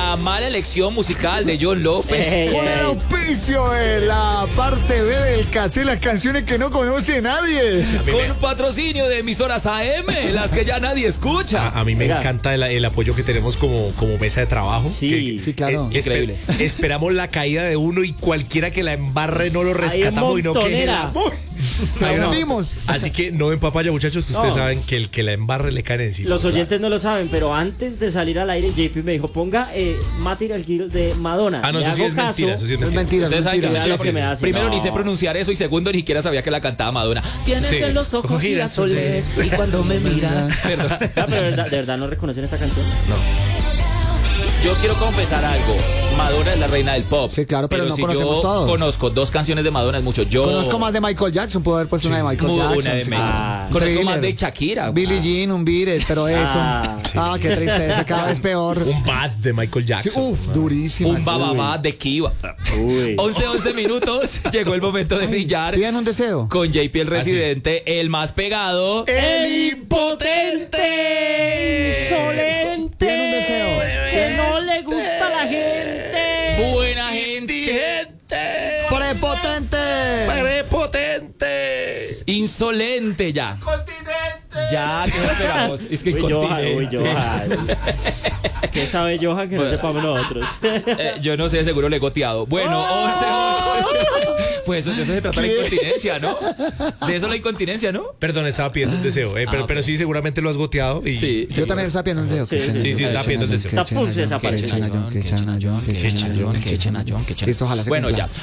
la mala elección musical de John López. Con el auspicio de la parte B del caché, las canciones que no conoce nadie. Con patrocinio de emisoras AM, las que ya nadie escucha. A mí me encanta el apoyo que tenemos como mesa de trabajo. Sí, claro. Increíble. Esperamos la caída de uno y cualquiera que la embarre no lo rescatamos y no queje el amor. La hundimos. Así que no en papaya, muchachos, que ustedes saben que el que la embarre le caen encima. Los oyentes no lo saben, pero antes de salir al aire, JP me dijo, ponga Material Girl de Madonna. Ah, no, eso sí es mentira, eso sí es Es mentira. mentira, es Ustedes saben que mentira. Vea lo que me hace. primero No. ni sé pronunciar eso y segundo ni siquiera sabía que la cantaba Madonna. Tienes Sí. en los ojos girasoles y cuando me miras. Perdón. Ah, pero de verdad no reconocen esta canción. Yo quiero confesar algo. Madonna es la reina del pop. Sí, claro, pero no si conocemos yo todo. conozco 2 canciones de Madonna es mucho. Yo Conozco más de Michael Jackson, puedo haber puesto una de Michael Jackson. una de sí, Meg. claro. Conozco Thriller. más de Shakira. Billie Jean, un Beat, pero eso. Qué tristeza, cada vez peor. Un bad de Michael Sí, Jackson. durísima. Un bababá de Kiva. Uy. 11 minutos. Llegó el momento de brillar. Pidan un deseo. Con JP el residente, el más pegado. ¡El impotente! ¡Insolente! Tiene un deseo. ¡Que no le gusta a la gente! Buena gente. ¡Prepotente! ¡Prepotente! Insolente ya. Ya, ¿qué esperamos? Es que Uy, Johan, incontinente. ¿Qué sabe Johan que no sepamos nosotros? Yo no sé, seguro le he goteado. Bueno, 11. Pues de eso se trata la incontinencia, ¿no? De eso la incontinencia, ¿no? Perdón, estaba pidiendo un deseo, pero sí, seguramente lo has goteado. Y, Sí. Yo también estaba pidiendo un deseo. Sí, estaba pidiendo un deseo. Esta pulse desapareció. Que echen a John. Bueno, ya.